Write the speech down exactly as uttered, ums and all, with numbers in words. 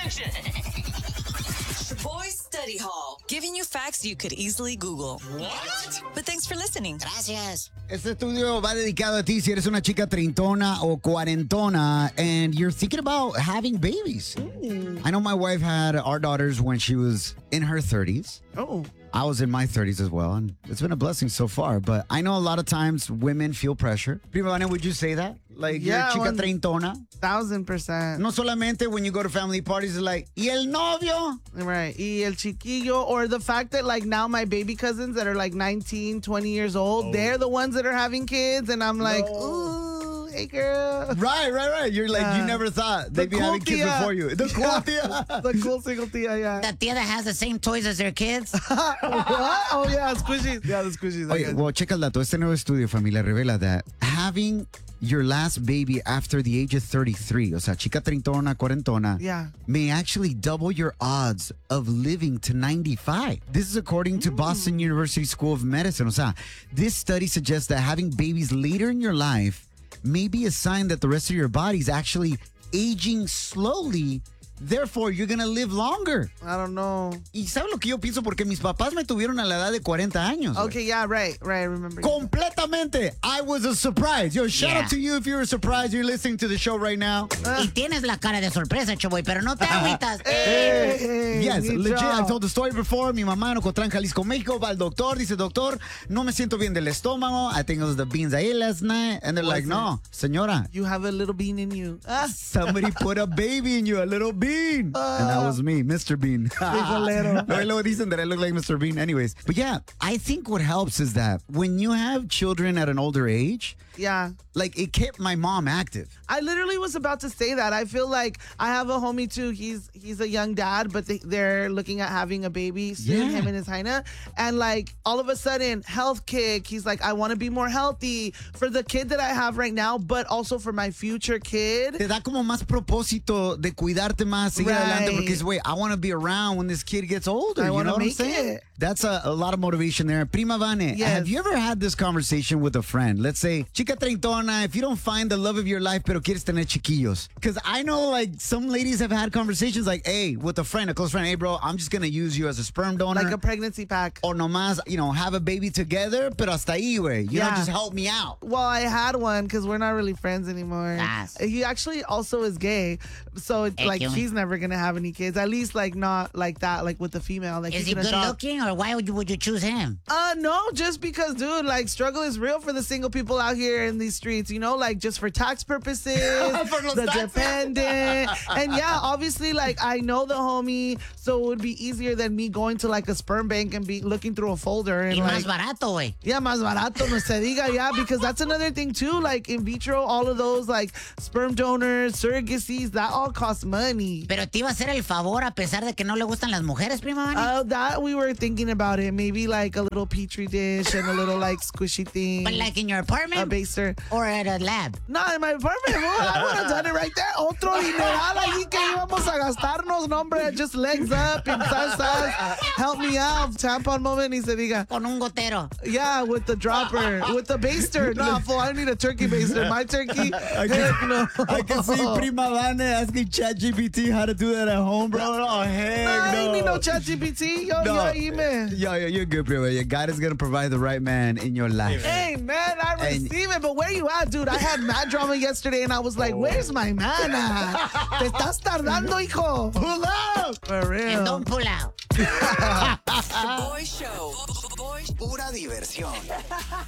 attention. Boys Study Hall, giving you facts you could easily Google. What? But thanks for listening. Gracias. Este estudio va dedicado a ti si eres una chica treintona o cuarentona and you're thinking about having babies. Mm. I know my wife had our daughters when she was in her thirties. Oh. I was in my thirties as well, and it's been a blessing so far. But I know a lot of times women feel pressure. Prima Vane, would you say that? Like, Yeah, you're chica one- treintona? Thousand percent. No solamente when you go to family parties, it's like, ¿y el novio? Right. Y el chiquillo, or the fact that like now my baby cousins that are like nineteen, twenty years old, oh. they're the ones that are having kids. And I'm like, no. Ooh, hey girl. Right, right, right. You're like, uh, you never thought they'd be cool having kids tia. before you. The cool tia. The cool single tia, yeah. The tia that has the same toys as their kids. What? Oh, yeah, squishies. Yeah, the squishies. Oye, well, checa el dato. Este nuevo estudio, familia, revela that having your last baby after the age of thirty-three, o sea, chica treintona, cuarentona, yeah. may actually double your odds of living to ninety-five. This is according to mm. Boston University School of Medicine. O sea, this study suggests that having babies later in your life may be a sign that the rest of your body is actually aging slowly. Therefore, you're gonna live longer. I don't know. ¿Y sabes lo que yo pienso? Porque mis papás me tuvieron a la edad de cuarenta años. Okay, like. yeah, right, right, I remember. Completamente. I was a surprise. Yo, shout yeah. out to you if you're a surprise. You're listening to the show right now. Uh. Y tienes la cara de sorpresa, Choboy, pero no te agüitas. Hey, hey, yes, legit. job. I've told the story before. Mi mamá en Ocotlán, Jalisco, México, va al doctor. Dice, doctor, no me siento bien del estómago. I think it was the beans I ate last night. And they're like, it? no, señora. You have a little bean in you. Ah. Somebody put a baby in you, a little bean. Uh. And that was me, Mister Bean. Luego dicen that I look like Mister Bean. Anyways. But yeah, I think what helps is that when you have children at an older age, yeah, like it kept my mom active. I literally was about to say that. I feel like I have a homie too. He's he's a young dad, but they, they're looking at having a baby soon, yeah. him and his Heina. And like all of a sudden, health kick. He's like, I want to be more healthy for the kid that I have right now, but also for my future kid. Te da como más propósito de cuidarte más, seguir right. adelante, because wait, I want to be around when this kid gets older. I you know what I'm make saying? it. That's a, a lot of motivation there. Prima Vane, yes. have you ever had this conversation with a friend? Let's say, chica treintona, if you don't find the love of your life, pero quieres tener chiquillos. Because I know like some ladies have had conversations like, hey, with a friend, a close friend, hey bro, I'm just going to use you as a sperm donor. Like a pregnancy pack. Or nomás, you know, have a baby together, pero hasta ahí, güey. You yeah. know, just help me out. Well, I had one because we're not really friends anymore. Yes. He actually also is gay. So it's Hey, like Killing. he's never going to have any kids. At least like not like that, like with the female. Like Is he he can good adopt. looking, or why would you, would you choose him? Uh, no, just because, dude, like, struggle is real for the single people out here in these streets, you know, like, just for tax purposes, the dependent. And yeah, obviously, like, I know the homie, so it would be easier than me going to, like, a sperm bank and be looking through a folder. And, Y like, más barato, güey. yeah, más barato, no se diga, yeah, because that's another thing, too. Like, in vitro, all of those, like, sperm donors, surrogacies, that all costs money. Pero te iba a hacer el favor a pesar de que no le gustan las mujeres, Prima Vane. Uh, that we were thinking about it. Maybe, like, a little petri dish and a little, like, squishy thing. But like in your apartment? A baster. Or at a lab? No, in my apartment, bro. I would have done it right there. Otro dineral allí que íbamos a gastarnos, no, hombre. Just legs up and salsas. Help me out. Tampon moment y se diga. Con un gotero. Yeah, with the dropper. With the baster. No, fool, I need a turkey baster. My turkey, I heck can, no. I can see Prima Vane asking ChatGPT how to do that at home, bro. Oh, heck No, I no. ain't need no ChatGPT. Yo, No. yo, ahí, man. Yo, yo, you're good, Prima. Your God is going to provide the right man in your life. Hey, man, I And- receive it, but where you at, dude? I had mad drama yesterday, and I was like, where's my man at? Te estás tardando, hijo. Pull up! For real. And don't pull out. The Boy Show. Boy Pura diversión.